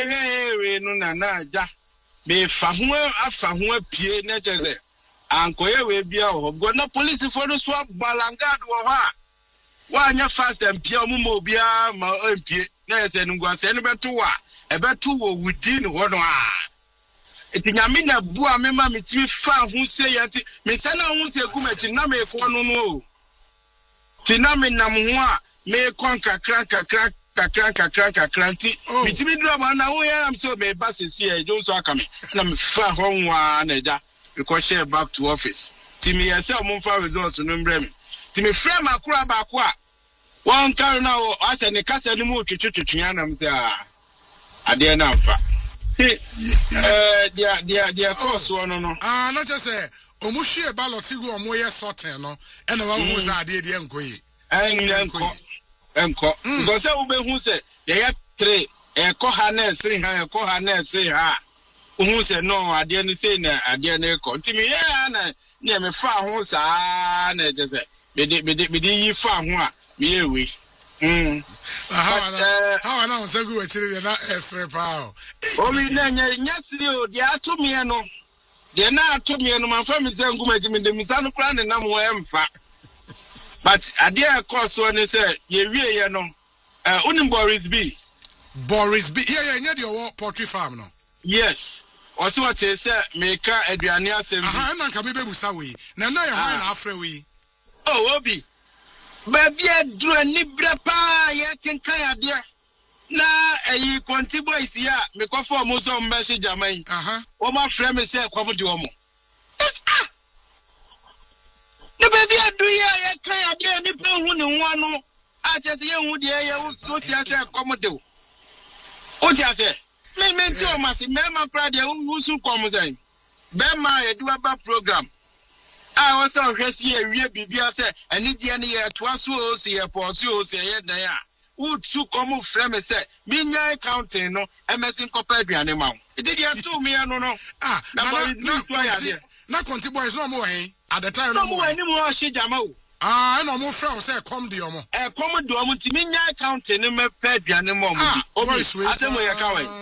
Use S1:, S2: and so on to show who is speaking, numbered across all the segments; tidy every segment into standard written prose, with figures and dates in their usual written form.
S1: we no na ja me fa ho afa ho apie na tese ankoye we bia ho go na police for no so balangard wo ha wa anya fast and pia omo bia ma apie na ese no go ase no beto wa e beto wo within ho no a etinyame na bua me ma me ti fa ho se yati me se na ho se ku machi na me ko no no ti na me nam ho a me kon kakra nti mitimi drama na wo ya am so me ba sesi e jo so aka me na me fa ho nwa na ja because share back to office ti me yese o mo fa results no mbre me ti me frame akura ba ko a won kan na wo ase ne kasa ni mu twetwetwe ya na me say ade na mfa dia course one no
S2: na che say o mu hwe ballot go o mo ye sorting no e na wa hu sa ade de enkoyi enko because we be hu say ye 3 eko ha na ese ha hu say no ade ni say na ade na eko ntimi ye na ne me fa ho sa na je say me di yi fa ho a me ye we how na on say go we chire na estre pa
S1: o mi na nya siri o dia ato me no de na ato me no man fa me say nguma ji me de mi sa no kra ne nam wo emfa. But adia course one say ye wie ye no unim Boris B yeah nya the poultry farm no yes also what say make aduane asem
S2: na nka me bebusa we na ya ho na afre we
S1: obi ba bia dru ani brepa ye kenkan adia na eyi konti boys ya me ko for mo so mbe jaman o ma frɛ me say kwam de o mo the baby adu ya kan ade ni pe hu ni ho no a che se ye hu de ye wo ti ase komode o ti ase me ti o ma se me ma pra de hu su kom say be ma ye du aba program a wo so hwesi ye wie bibia se ani je ne ye to aso o se ye port o se ye dan a wo tu kom frɛ me say me nya accounting no MSN corporate aduane ma wo e dey to me no
S2: na konti boys no mo hen at the time
S1: no mo ani mo hye jama o
S2: no mo frɛ say come de omo
S1: come de omo ti me nya account ni me pa aduane mo mo obi asemo ye ka wai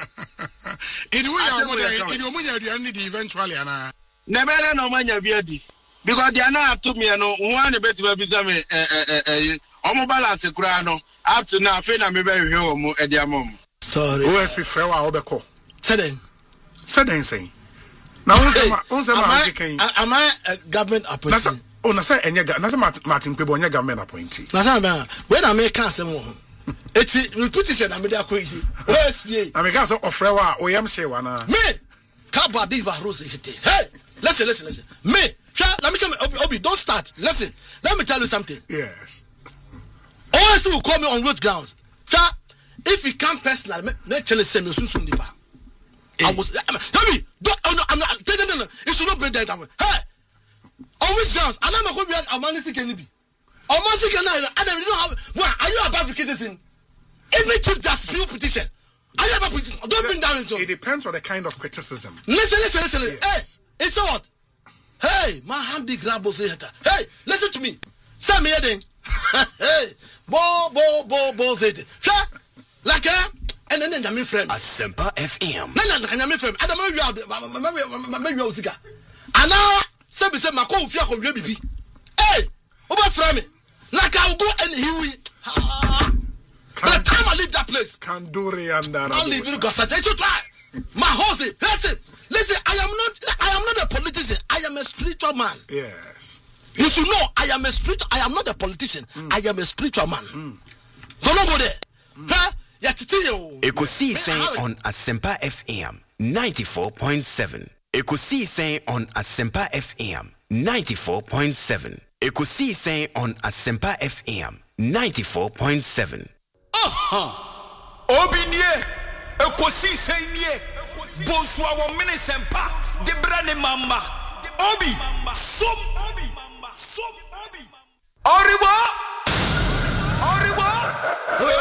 S2: idi wo ya mo de idi omo nya aduane ni eventually ana
S1: na be na no manya bi adi because they are not to me no one beti ba bisa me omo balance kura no up to now fe na me be hwe omo e dia mom
S2: story OSP frɛ wa obekɔ seden say na unsema
S3: am I a government appointee?
S2: Na say enye na say Martin Pebo onye government appointee.
S3: Na say when I make asem wo. Eti repetition na me dey akoyi. OSPA.
S2: Na me ka so ofre wa oyam she wa na.
S3: Me Kaba Diva Rose hite. Hey, listen. Me, let me tell you, Obi, don't start. Listen, let me tell you something.
S2: Yes.
S3: OSPA will call me on road grounds. If he come personal, me tell you same Susun Dipa. I was tell me, I'm not it should not be that way. Hey, on which grounds? And I'm going to be a manisi can be. On manisi can I don't know how. What are you about to citizen? Every chief just new petition. Are you about to don't bring down into
S2: it depends on the kind of criticism.
S3: Listen. Yes. Hey, it's what? Hey, my handy grab was here. Hey, listen to me. Say me heading. Hey, bo say it. Like and then I'm friend.
S4: Asempa FM.
S3: No, I'm friend. I don't know you are. And now, say my call fia ko bibi. Hey, over friend me. Like I'll go and he by the time I leave that place,
S2: Kanduri and
S3: I'll leave you because I try. My horse, listen, I am not a politician. I am a spiritual man.
S2: Yes.
S3: You should know I am not a politician. I am a spiritual man. So don't go there. Huh?
S4: Ekosi saying on Asempa FM 94.7. Ekosi saying on Asempa FM 94.7. Ekosi saying on Asempa FM 94.7.
S5: Obinye Ekosi saying ye Bonsoir wa mini sempa de brane mama Obi som Oribo